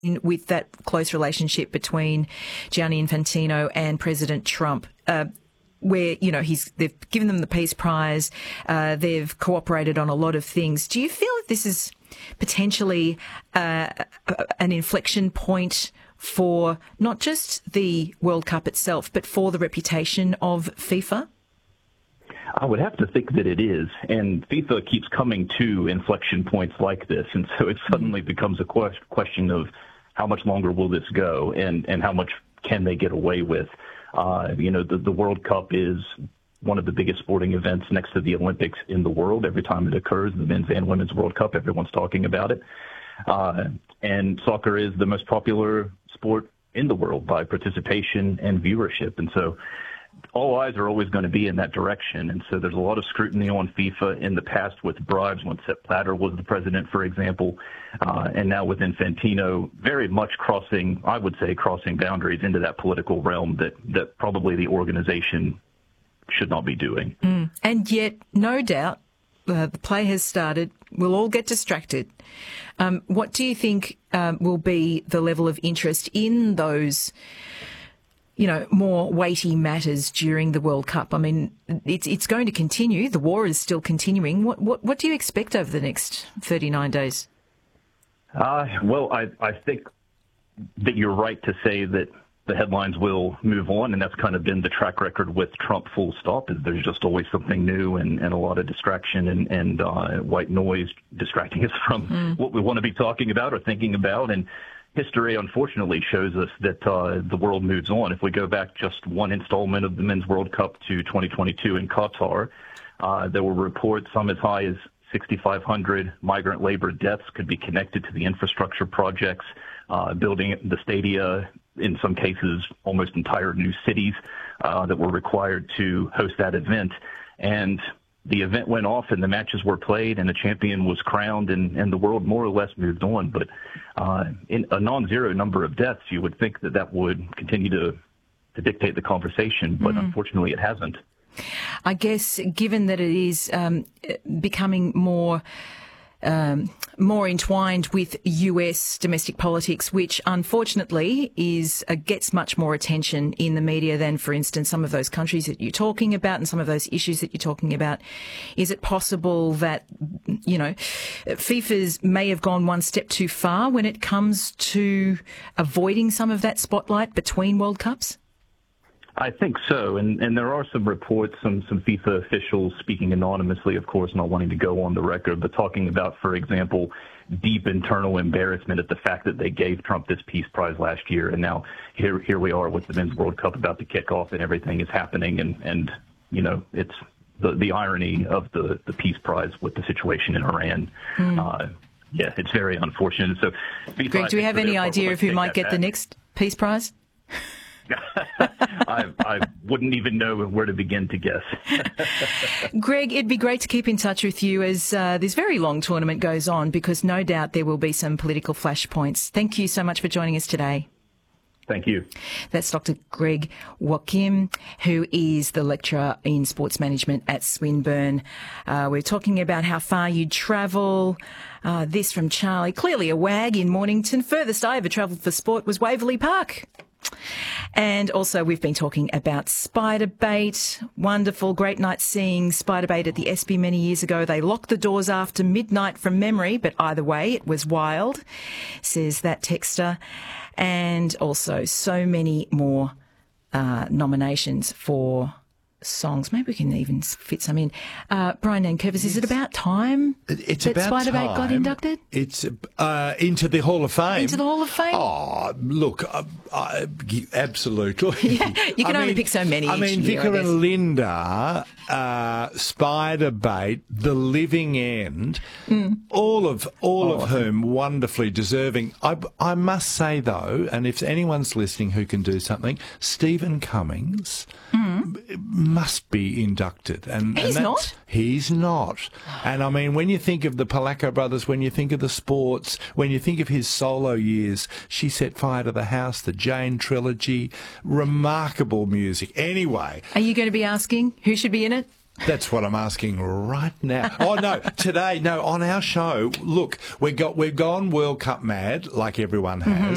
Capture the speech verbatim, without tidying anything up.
with that close relationship between Gianni Infantino and President Trump, uh, where, you know, he's they've given them the Peace Prize, uh, they've cooperated on a lot of things. Do you feel that this is potentially uh, an inflection point for not just the World Cup itself, but for the reputation of FIFA? I would have to think that it is, and FIFA keeps coming to inflection points like this, and so it suddenly becomes a question of how much longer will this go, and, and how much can they get away with. Uh, you know, the, the World Cup is one of the biggest sporting events next to the Olympics in the world. Every time it occurs, the Men's and Women's World Cup, everyone's talking about it. Uh, and soccer is the most popular sport in the world by participation and viewership, and so all eyes are always going to be in that direction. And so there's a lot of scrutiny on FIFA in the past with bribes when Sepp Blatter was the president, for example, uh, and now with Infantino very much crossing, I would say, crossing boundaries into that political realm that, that probably the organization should not be doing. Mm. And yet, no doubt, uh, the play has started. We'll all get distracted. Um, what do you think um, will be the level of interest in those, you know, more weighty matters during the World Cup? I mean, it's it's going to continue. The war is still continuing. What what what do you expect over the next thirty-nine days? Uh, well, I I think that you're right to say that the headlines will move on, and that's kind of been the track record with Trump, full stop, is there's just always something new and, and a lot of distraction and, and uh, white noise distracting us from mm. what we want to be talking about or thinking about. And history, unfortunately, shows us that uh, the world moves on. If we go back just one installment of the Men's World Cup to twenty twenty-two in Qatar, uh, there were reports some as high as sixty-five hundred migrant labor deaths could be connected to the infrastructure projects, uh, building the stadia, in some cases almost entire new cities uh, that were required to host that event. And the event went off and the matches were played and a champion was crowned, and, and the world more or less moved on. But uh, in a non-zero number of deaths, you would think that that would continue to, to dictate the conversation, but mm. unfortunately it hasn't. I guess given that it is um, becoming more Um, more entwined with U S domestic politics, which unfortunately is uh, gets much more attention in the media than, for instance, some of those countries that you're talking about and some of those issues that you're talking about. Is it possible that, you know, FIFA's may have gone one step too far when it comes to avoiding some of that spotlight between World Cups? I think so, and, and there are some reports, some, some FIFA officials speaking anonymously, of course, not wanting to go on the record, but talking about, for example, deep internal embarrassment at the fact that they gave Trump this Peace Prize last year, and now here here we are with the Men's World Cup about to kick off, and everything is happening, and, and you know, it's the, the irony of the, the Peace Prize with the situation in Iran. Mm. Uh, yeah, it's very unfortunate. So, FIFA, Greg, do we have any idea of who might get back. the next Peace Prize? I, I wouldn't even know where to begin to guess. Greg, it'd be great to keep in touch with you as uh, this very long tournament goes on, because no doubt there will be some political flashpoints. Thank you so much for joining us today. Thank you. That's Doctor Greg Joachim, who is the lecturer in sports management at Swinburne. Uh, we're talking about how far you'd travel. Uh, this from Charlie. Clearly a wag in Mornington. Furthest I ever travelled for sport was Waverley Park. And also we've been talking about Spiderbait. Wonderful, great night seeing Spiderbait at the E S P Y many years ago. They locked the doors after midnight from memory, but either way, it was wild, says that texter. And also so many more uh, nominations for songs. Maybe we can even fit some in. Uh, Brian Nankervis, is it about time it's that about Spiderbait time. got inducted? It's uh, into the Hall of Fame. Into the Hall of Fame? Oh, look, uh, uh, absolutely. Yeah, you can I only mean, pick so many I each mean, year, Vicar I and Linda, uh, Spiderbait, The Living End, mm. all of all oh. of whom wonderfully deserving. I, I must say, though, and if anyone's listening who can do something, Stephen Cummings mm. must be inducted. And, he's and not? He's not. And I mean, when you think of the Polacco brothers, when you think of the sports, when you think of his solo years, She Set Fire to the House, the Jane trilogy, remarkable music. Anyway. Are you going to be asking who should be in it? That's what I'm asking right now. Oh, no, today, no, on our show, look, we've got, we've gone World Cup mad, like everyone has. Mm-hmm.